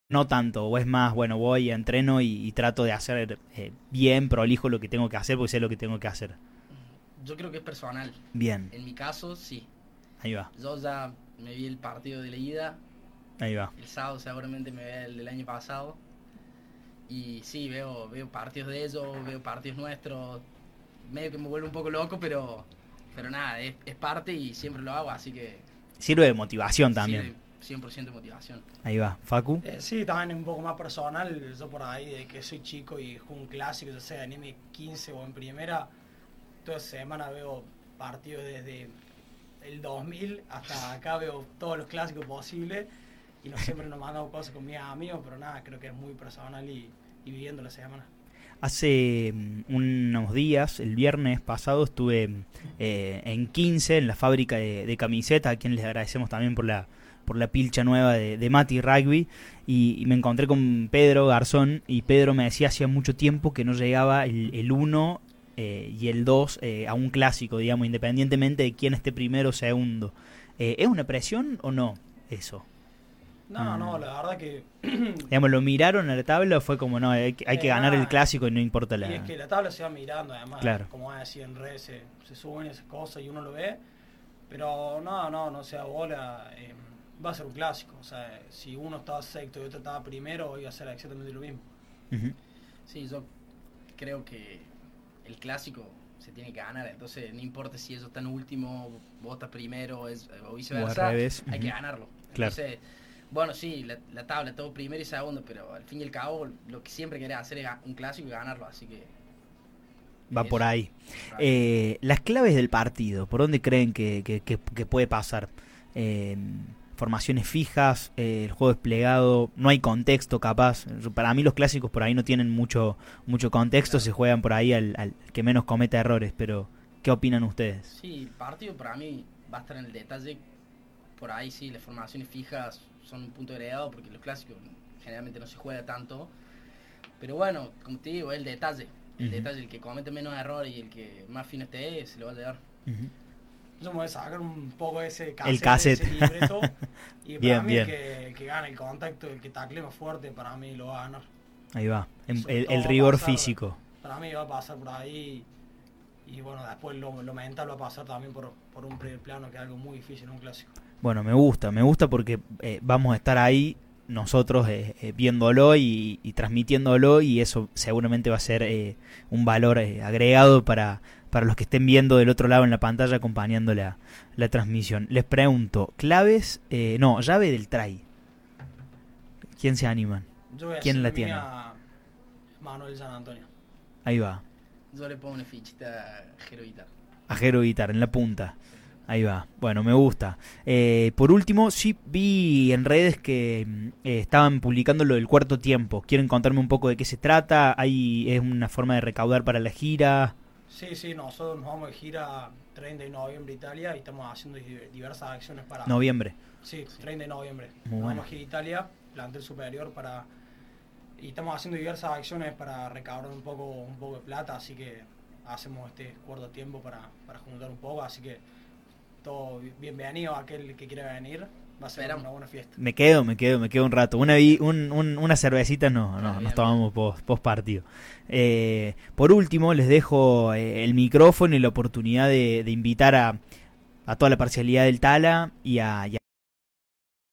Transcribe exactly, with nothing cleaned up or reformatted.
no tanto, o es más, bueno, voy, entreno y, y trato de hacer eh, bien, prolijo lo que tengo que hacer porque sé lo que tengo que hacer. Yo creo que es personal. Bien, En mi caso, sí. ahí va, Yo ya me vi el partido de la ida. ahí va. El sábado seguramente me vea el del año pasado. Y sí, veo, veo partidos de ellos, veo partidos nuestros. Medio que me vuelve un poco loco, pero, pero nada, es, es parte y siempre lo hago, así que Sirve de motivación sirve también. cien por ciento de motivación. Ahí va, Facu. Eh, sí, también es un poco más personal. Yo por ahí, de que soy chico y juego un clásico, ya sea en M quince o en primera, toda semana veo partidos desde el dos mil hasta acá, veo todos los clásicos posibles y no siempre nos mandamos cosas con mis amigos, pero nada, creo que es muy personal y, y viviendo la semana. Hace mm, unos días, el viernes pasado, estuve eh, en quince, en la fábrica de, de camisetas, a quien les agradecemos también por la, por la pilcha nueva de, de Mati Rugby, y, y me encontré con Pedro Garzón, y Pedro me decía hacía mucho tiempo que no llegaba el, el uno eh, y el dos eh, a un clásico, digamos, independientemente de quién esté primero o segundo. Eh, ¿Es una presión o no eso? No, no, la verdad que... Digamos, ¿lo miraron a la tabla o fue como, no, hay que, hay que eh, ganar el nada, clásico y no importa la... Y es que la tabla se va mirando, además, Claro. como va a decir en redes, se, se suben esas cosas y uno lo ve, pero no, no, no sea bola, eh, va a ser un clásico, o sea, si uno estaba sexto y otro estaba primero, iba a ser exactamente lo mismo. Uh-huh. Sí, yo creo que el clásico se tiene que ganar, entonces no importa si ellos están último, vos estás primero es, o viceversa, O al revés. hay Uh-huh. que ganarlo. Claro. Entonces, bueno, sí, la, la tabla, todo primero y segundo, pero al fin y al cabo lo que siempre querés hacer es un clásico y ganarlo, así que... Va eso, por ahí. por ahí. Eh, las claves del partido, ¿por dónde creen que, que, que, que puede pasar? Eh, formaciones fijas, eh, el juego desplegado, no hay contexto capaz. Para mí los clásicos por ahí no tienen mucho mucho contexto, Claro. se juegan por ahí al, al que menos cometa errores, pero ¿qué opinan ustedes? Sí, el partido para mí va a estar en el detalle. Por ahí sí, las formaciones fijas son un punto agregado porque los clásicos generalmente no se juega tanto. Pero bueno, como te digo, es el detalle. El Uh-huh. detalle, el que comete menos errores y el que más fino esté, se lo va a llevar. Uh-huh. Yo me voy a sacar un poco de ese El cassette, cassette. de ese libreto, y Bien, para mí bien. el que, el que gane el contacto, el que tacle más fuerte, para mí lo va a ganar. Ahí va, el, Sobre el- todo el va a rigor pasar- físico. Para mí va a pasar por ahí y bueno, después lo, lo mental va a pasar también por, por un primer plano, que es algo muy difícil en un clásico. Bueno, me gusta, me gusta porque eh, vamos a estar ahí nosotros eh, eh, viéndolo y, y transmitiéndolo y eso seguramente va a ser eh, un valor eh, agregado para, para los que estén viendo del otro lado en la pantalla acompañando la, la transmisión. Les pregunto, claves, eh, no, llave del try. ¿Quién se animan? Yo voy a ¿Quién decir la la tiene? mía, Manuel San Antonio. Ahí va, Yo le pongo una fichita a Jero Guitar. a Jero Guitar en la punta. Ahí va, bueno, me gusta. Eh, por último, sí vi en redes que mm, eh, estaban publicando lo del cuarto tiempo. ¿Quieren contarme un poco de qué se trata? ¿Hay, ¿Es una forma de recaudar para la gira? Sí, sí, nosotros nos vamos de gira treinta de noviembre Italia y estamos haciendo di- diversas acciones para... Noviembre. Sí, treinta de noviembre. Muy Nos bueno. vamos a gira Italia, plantel superior para... Y estamos haciendo diversas acciones para recaudar un poco, un poco de plata, así que hacemos este cuarto tiempo para, para juntar un poco, así que todo bienvenido a aquel que quiera venir, va a ser Esperamos. una buena fiesta. Me quedo, me quedo, me quedo un rato. Una, vi- un, un- una cervecita no, no, Bien, nos tomamos post, post partido. Eh, por último, les dejo eh, el micrófono y la oportunidad de, de invitar a, a toda la parcialidad del Tala y a, y a